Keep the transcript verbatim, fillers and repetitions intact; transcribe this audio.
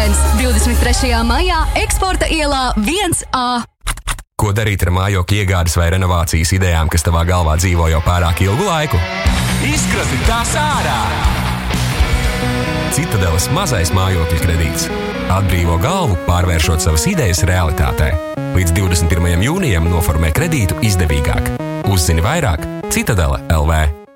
Pavērsiens divdesmit trešajā maijā Eksporta ielā viens A. Ko darīt ar mājokļa iegādes vai renovācijas idejām, kas tavā galvā dzīvo jau pārāk ilgu laiku? Izkrasti tās ārā! Citadeles mazais mājokļa kredīts. Atbrīvo galvu, pārvēršot savas idejas realitātē. Līdz divdesmit pirmajam jūnijam noformē kredītu izdevīgāk. Uzzini vairāk Citadele L V.